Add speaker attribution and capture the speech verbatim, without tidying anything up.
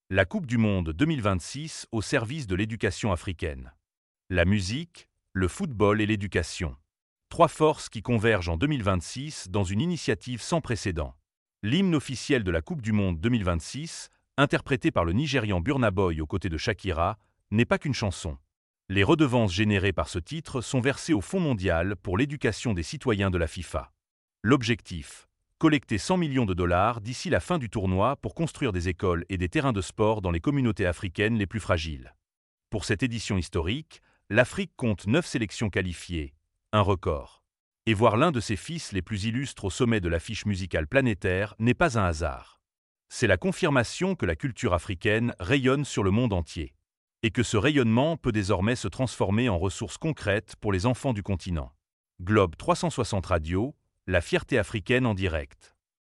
Speaker 1: La Coupe du Monde deux mille vingt-six au service de l'éducation africaine. La musique, le football et l'éducation. Trois forces qui convergent en deux mille vingt-six dans une initiative sans précédent. L'hymne officiel de la Coupe du Monde deux mille vingt-six, interprété par le Nigérian Burna Boy aux côtés de Shakira, n'est pas qu'une chanson. Les redevances générées par ce titre sont versées au Fonds mondial pour l'éducation des citoyens de la FIFA. L'objectif: collecter cent millions de dollars d'ici la fin du tournoi pour construire des écoles et des terrains de sport dans les communautés africaines les plus fragiles. Pour cette édition historique, l'Afrique compte neuf sélections qualifiées, un record. Et voir l'un de ses fils les plus illustres au sommet de l'affiche musicale planétaire n'est pas un hasard. C'est la confirmation que la culture africaine rayonne sur le monde entier. Et que ce rayonnement peut désormais se transformer en ressources concrètes pour les enfants du continent. Globe trois cent soixante Radio, la fierté africaine en direct.